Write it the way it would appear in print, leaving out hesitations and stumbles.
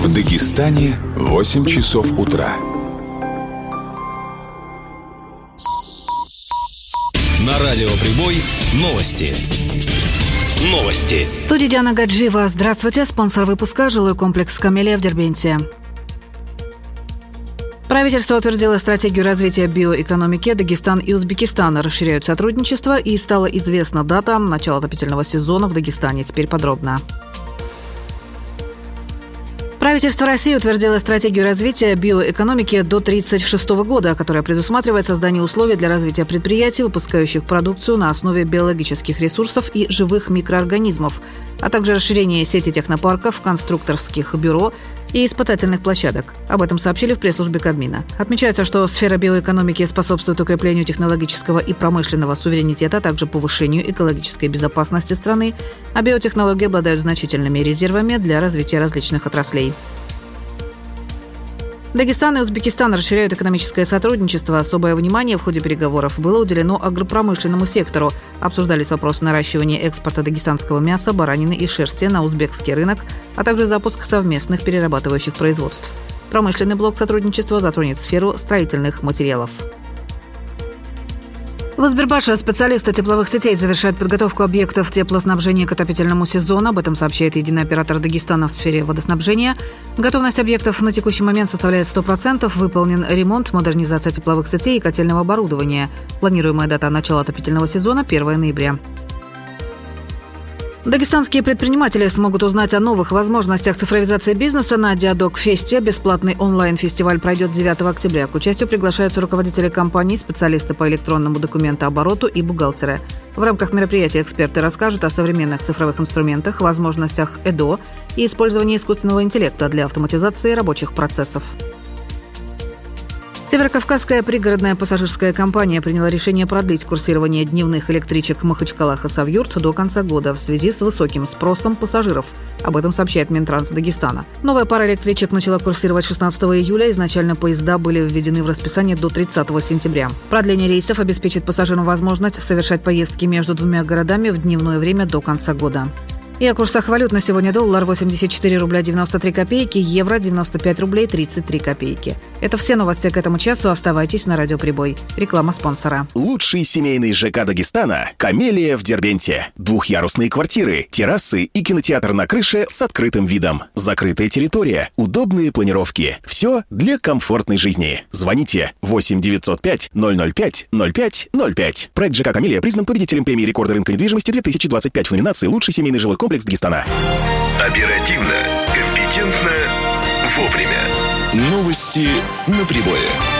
В Дагестане 8 часов утра. На радио Прибой новости. В студии Диана Гаджиева. Здравствуйте. Спонсор выпуска — жилой комплекс «Камелия» в Дербенте. Правительство утвердило стратегию развития биоэкономики. Дагестан и Узбекистан расширяют сотрудничество, и стала известна дата начала отопительного сезона в Дагестане. Теперь подробно. Правительство России утвердило стратегию развития биоэкономики до 1936 года, которая предусматривает создание условий для развития предприятий, выпускающих продукцию на основе биологических ресурсов и живых микроорганизмов, а также расширение сети технопарков, конструкторских бюро и испытательных площадок. Об этом сообщили в пресс-службе Кабмина. Отмечается, что сфера биоэкономики способствует укреплению технологического и промышленного суверенитета, а также повышению экологической безопасности страны, а биотехнологии обладают значительными резервами для развития различных отраслей. Дагестан и Узбекистан расширяют экономическое сотрудничество. Особое внимание в ходе переговоров было уделено агропромышленному сектору. Обсуждались вопросы наращивания экспорта дагестанского мяса, баранины и шерсти на узбекский рынок, а также запуск совместных перерабатывающих производств. Промышленный блок сотрудничества затронет сферу строительных материалов. В Азербайджане специалисты тепловых сетей завершают подготовку объектов теплоснабжения к отопительному сезону. Об этом сообщает единый оператор Дагестана в сфере водоснабжения. Готовность объектов на текущий момент составляет 100%. Выполнен ремонт, модернизация тепловых сетей и котельного оборудования. Планируемая дата начала отопительного сезона – 1 ноября. Дагестанские предприниматели смогут узнать о новых возможностях цифровизации бизнеса на Диадок-фесте. Бесплатный онлайн-фестиваль пройдет 9 октября. К участию приглашаются руководители компаний, специалисты по электронному документообороту и бухгалтеры. В рамках мероприятия эксперты расскажут о современных цифровых инструментах, возможностях ЭДО и использовании искусственного интеллекта для автоматизации рабочих процессов. Северокавказская пригородная пассажирская компания приняла решение продлить курсирование дневных электричек Махачкала Хасавюрт до конца года в связи с высоким спросом пассажиров. Об этом сообщает Минтранс Дагестана. Новая пара электричек начала курсировать 16 июля. Изначально поезда были введены в расписание до 30 сентября. Продление рейсов обеспечит пассажирам возможность совершать поездки между двумя городами в дневное время до конца года. И о курсах валют на сегодня: доллар 84 рубля 93 копейки, евро 95 рублей 33 копейки. Это все новости к этому часу. Оставайтесь на радио Прибой. Реклама спонсора. Лучший семейный ЖК Дагестана – «Камелия» в Дербенте. Двухъярусные квартиры, террасы и кинотеатр на крыше с открытым видом. Закрытая территория, удобные планировки. Все для комфортной жизни. Звоните 8 905 005 05 05. Проект ЖК «Камелия» признан победителем премии рекорда рынка недвижимости 2025 в номинации «Лучший семейный жилой комплекс Дагестана». Оперативно, компетентно, вовремя. Новости на Прибое.